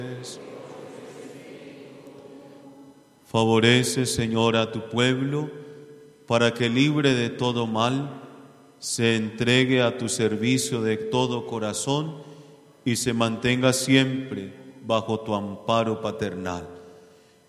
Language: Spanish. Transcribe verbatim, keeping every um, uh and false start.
Favorece, Señor, a tu pueblo, para que libre de todo mal, se entregue a tu servicio de todo corazón y se mantenga siempre bajo tu amparo paternal.